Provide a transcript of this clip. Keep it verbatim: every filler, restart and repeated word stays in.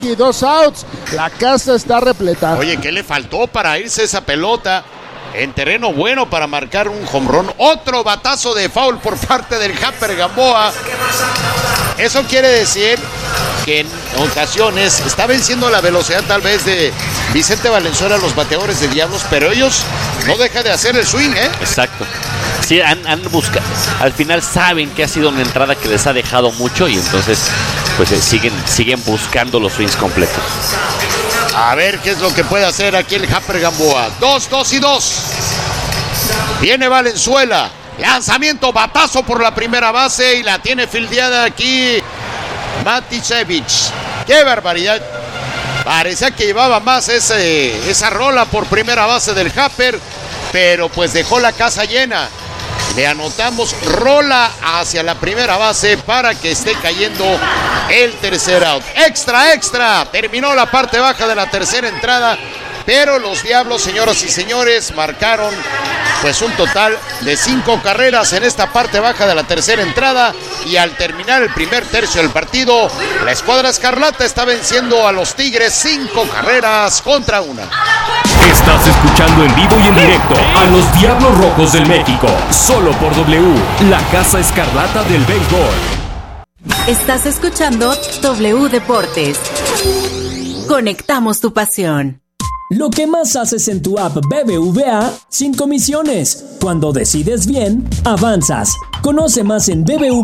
y dos outs. La casa está repleta. Oye, ¿qué le faltó para irse esa pelota en terreno bueno para marcar un jonrón? Otro batazo de foul por parte del Japper Gamboa. Eso quiere decir que en ocasiones está venciendo la velocidad tal vez de Vicente Valenzuela, los bateadores de Diablos, pero ellos no dejan de hacer el swing, ¿eh? Exacto. Sí, han, han buscado. Al final saben que ha sido una entrada que les ha dejado mucho y entonces pues eh, siguen, siguen buscando los swings completos. A ver qué es lo que puede hacer aquí el Japper Gamboa. Dos, dos y dos. Viene Valenzuela. Lanzamiento, batazo por la primera base y la tiene fildeada aquí Matisevich. ¡Qué barbaridad! Parecía que llevaba más ese, esa rola por primera base del Japper, pero pues dejó la casa llena. Le anotamos rola hacia la primera base para que esté cayendo el tercer out. Extra, extra. Terminó la parte baja de la tercera entrada, pero los Diablos, señoras y señores, marcaron pues un total de cinco carreras en esta parte baja de la tercera entrada, y al terminar el primer tercio del partido, la escuadra escarlata está venciendo a los Tigres cinco carreras contra una. Estás escuchando en vivo y en directo a los Diablos Rojos del México, solo por W, la Casa Escarlata del Béisbol. Estás escuchando W Deportes. Conectamos tu pasión. Lo que más haces en tu app B B V A sin comisiones. Cuando decides bien, avanzas. Conoce más en B B V A.